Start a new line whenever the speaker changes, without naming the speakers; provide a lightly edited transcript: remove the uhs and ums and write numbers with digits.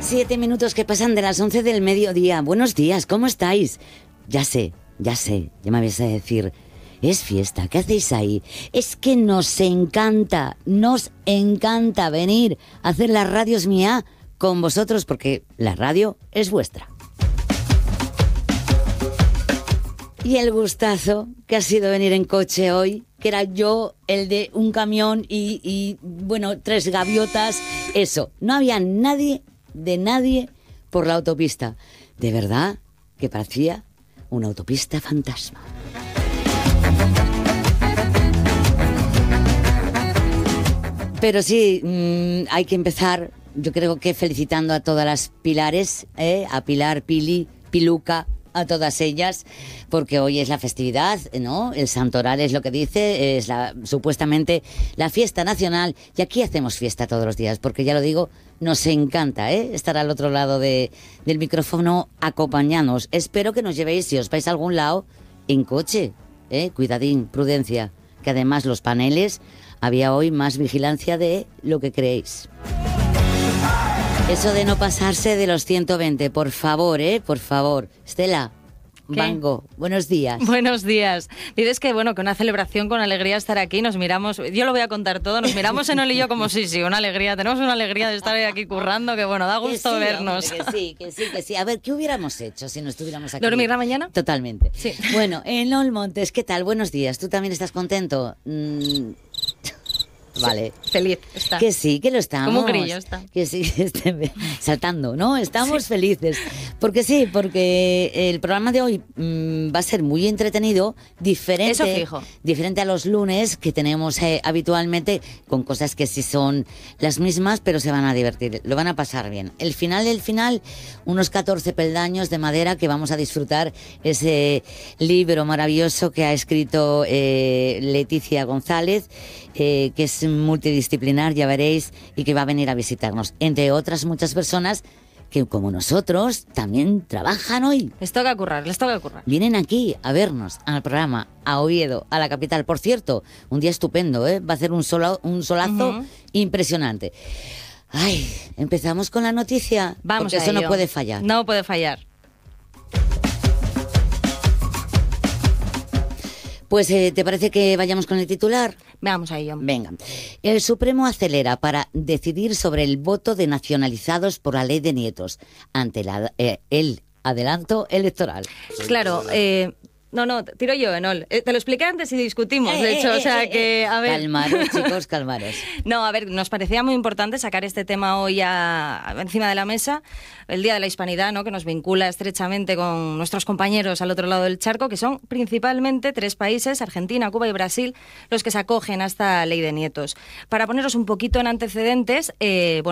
7 minutos que pasan de las 11 del mediodía. Buenos días, ¿cómo estáis? Ya sé, ya me vais a decir, es fiesta, ¿qué hacéis ahí? Es que nos encanta venir a hacer la Radio Es Mía con vosotros, porque la radio es vuestra. Y el gustazo que ha sido venir en coche hoy, que era yo, el de un camión y bueno, 3 gaviotas, eso. No había nadie por la autopista. De verdad que parecía una autopista fantasma. Pero sí, hay que empezar, yo creo que felicitando a todas las Pilares, a Pilar, Pili, Piluca, a todas ellas, porque hoy es la festividad, ¿no? El Santoral es lo que dice, es supuestamente la fiesta nacional, y aquí hacemos fiesta todos los días, porque ya lo digo, nos encanta estar al otro lado del micrófono acompañándonos. Espero que nos llevéis, si os vais a algún lado, en coche, cuidadín, prudencia, que además los paneles, había hoy más vigilancia de lo que creéis. Eso de no pasarse de los 120, por favor, por favor. Estela,
¿qué?
Bango, buenos días.
Buenos días. Dices que, bueno, que una celebración con alegría estar aquí, nos miramos, yo lo voy a contar todo, nos miramos en Oli y yo como sí, una alegría, tenemos una alegría de estar aquí currando, que bueno, da gusto vernos.
Hombre, que sí. A ver, ¿qué hubiéramos hecho si no estuviéramos aquí?
¿Dormir la mañana?
Totalmente.
Sí.
Bueno, Enol Montes, ¿qué tal? Buenos días. ¿Tú también estás contento? Vale.
Sí, feliz está.
Que sí, que lo estamos.
Como un grillo está.
Que sí, saltando, ¿no? Estamos felices. Porque el programa de hoy va a ser muy entretenido, diferente.
Eso fijo.
Diferente a los lunes que tenemos habitualmente, con cosas que sí son las mismas, pero se van a divertir, lo van a pasar bien. El final, unos 14 peldaños de madera que vamos a disfrutar, ese libro maravilloso que ha escrito Leticia González, que es multidisciplinar, ya veréis, y que va a venir a visitarnos, entre otras muchas personas que, como nosotros, también trabajan hoy.
Les toca currar.
Vienen aquí a vernos al programa, a Oviedo, a la capital. Por cierto, un día estupendo, va a ser un solazo impresionante. Ay, empezamos con la noticia.
Vamos
porque
a
eso
ello.
no puede fallar.
No puede fallar.
Pues, ¿te parece que vayamos con el titular?
Vamos a ello.
Venga. El Supremo acelera para decidir sobre el voto de nacionalizados por la ley de nietos ante el adelanto electoral.
Claro, no, tiro yo, Enol. Te lo expliqué antes y discutimos, de hecho, o sea que, a ver...
Calmaros, chicos, calmaros.
No, a ver, nos parecía muy importante sacar este tema hoy encima de la mesa, el Día de la Hispanidad, ¿no?, que nos vincula estrechamente con nuestros compañeros al otro lado del charco, que son principalmente 3 países, Argentina, Cuba y Brasil, los que se acogen a esta ley de nietos. Para poneros un poquito en antecedentes,